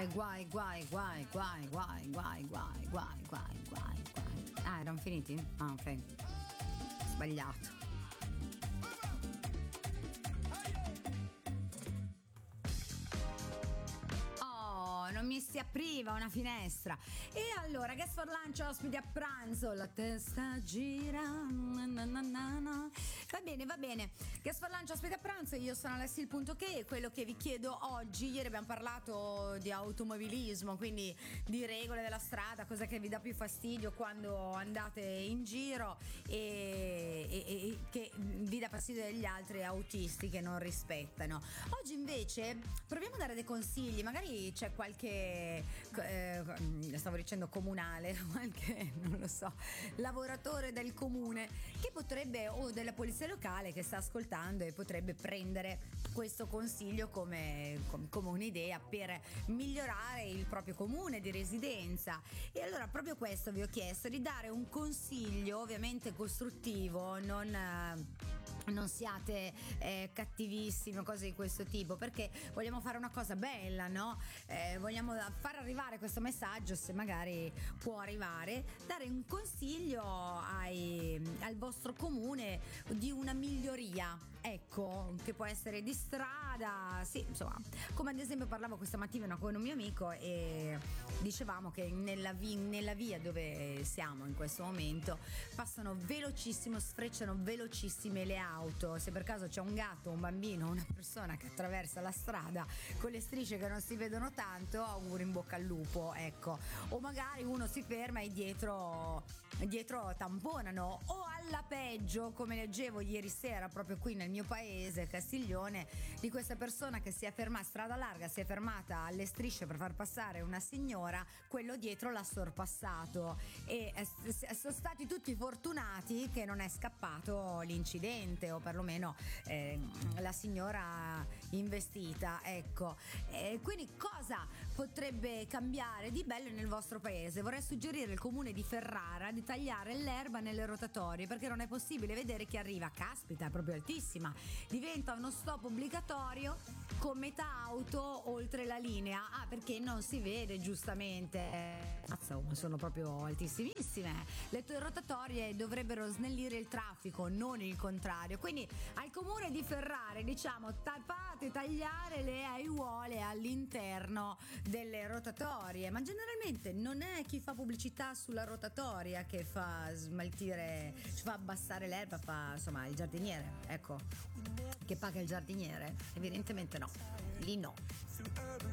guai. Ah, erano finiti? Ah, ok. Sbagliato. Non mi si apriva una finestra. E allora, guest for lunch, ospiti a pranzo, la testa gira. Va bene. Guest for lunch, ospiti a pranzo, io sono Alessil.che e quello che vi chiedo oggi, ieri abbiamo parlato di automobilismo, quindi di regole della strada, cosa che vi dà più fastidio quando andate in giro e che vi dà fastidio degli altri autisti che non rispettano. Oggi invece proviamo a dare dei consigli, magari c'è qualche stavo dicendo comunale, qualche, non lo so, lavoratore del comune che potrebbe, o della polizia locale che sta ascoltando e potrebbe prendere questo consiglio come un'idea per migliorare il proprio comune di residenza. E allora proprio questo vi ho chiesto, di dare un consiglio ovviamente costruttivo, non siate cattivissimi o cose di questo tipo, perché vogliamo fare una cosa bella, no? Vogliamo far arrivare questo messaggio, se magari può arrivare, dare un consiglio al vostro comune di una miglioria, ecco, che può essere di strada, sì, insomma, come ad esempio parlavo questa mattina con un mio amico e dicevamo che nella via dove siamo in questo momento passano velocissimo, sfrecciano velocissime le auto. Se per caso c'è un gatto, un bambino, una persona che attraversa la strada con le strisce che non si vedono tanto, auguri in bocca al lupo, ecco. O magari uno si ferma e dietro tamponano, o alla peggio, come leggevo ieri sera proprio qui nel mio paese, Castiglione, di questa persona che si è fermata, strada larga, si è fermata alle strisce per far passare una signora, quello dietro l'ha sorpassato e sono stati tutti fortunati che non è scappato l'incidente, o perlomeno la signora investita, ecco. Quindi cosa potrebbe cambiare di bello nel vostro paese? Vorrei suggerire al comune di Ferrara di tagliare l'erba nelle rotatorie, perché non è possibile vedere chi arriva, caspita, è proprio altissima, diventa uno stop obbligatorio con metà auto oltre la linea, perché non si vede, giustamente, sono proprio altissimissime. Le rotatorie dovrebbero snellire il traffico, non il contrario. Quindi al comune di Ferrara diciamo: fate tagliare le aiuole all'interno delle rotatorie, ma generalmente non è chi fa pubblicità sulla rotatoria che fa smaltire, fa abbassare l'erba, fa insomma il giardiniere, ecco, che paga il giardiniere, evidentemente no, lì no.